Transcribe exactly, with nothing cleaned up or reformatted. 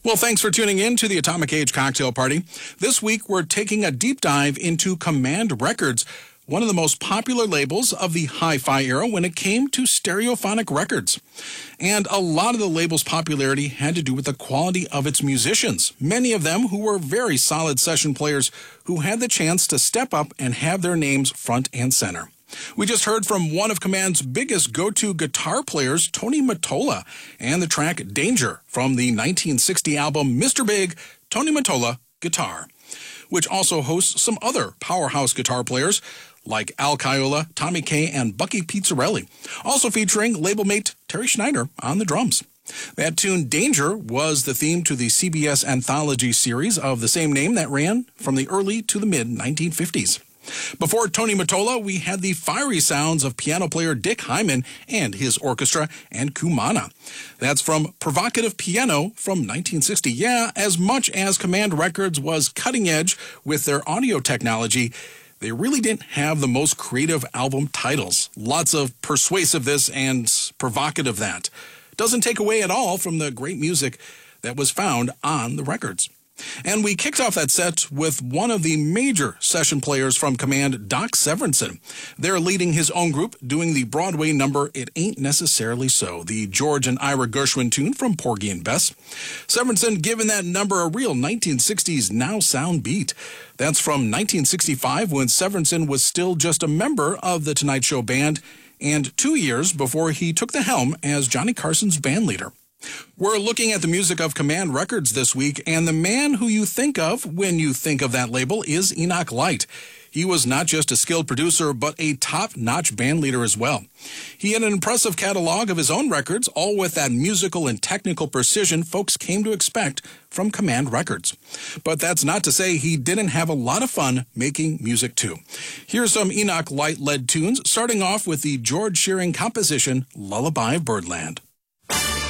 Well, thanks for tuning in to the Atomic Age Cocktail Party. This week, we're taking a deep dive into Command Records, one of the most popular labels of the hi-fi era when it came to stereophonic records. And a lot of the label's popularity had to do with the quality of its musicians, many of them who were very solid session players who had the chance to step up and have their names front and center. We just heard from one of Command's biggest go-to guitar players, Tony Mottola, and the track Danger from the nineteen sixty album Mister Big, Tony Mottola Guitar, which also hosts some other powerhouse guitar players like Al Caiola, Tommy Kaye, and Bucky Pizzarelli, also featuring label mate Terry Schneider on the drums. That tune, Danger, was the theme to the C B S anthology series of the same name that ran from the early to the mid nineteen fifties. Before Tony Mottola, we had the fiery sounds of piano player Dick Hyman and his orchestra and Kumana. That's from Provocative Piano from nineteen sixty. Yeah, as much as Command Records was cutting edge with their audio technology, they really didn't have the most creative album titles. Lots of persuasive this and provocative that. Doesn't take away at all from the great music that was found on the records. And we kicked off that set with one of the major session players from Command, Doc Severinsen. They're leading his own group, doing the Broadway number It Ain't Necessarily So, the George and Ira Gershwin tune from Porgy and Bess. Severinsen giving that number a real nineteen sixties now sound beat. That's from nineteen sixty-five, when Severinsen was still just a member of the Tonight Show band, and two years before he took the helm as Johnny Carson's band leader. We're looking at the music of Command Records this week, and the man who you think of when you think of that label is Enoch Light. He was not just a skilled producer, but a top-notch band leader as well. He had an impressive catalog of his own records, all with that musical and technical precision folks came to expect from Command Records. But that's not to say he didn't have a lot of fun making music too. Here's some Enoch Light-led tunes, starting off with the George Shearing composition, Lullaby of Birdland.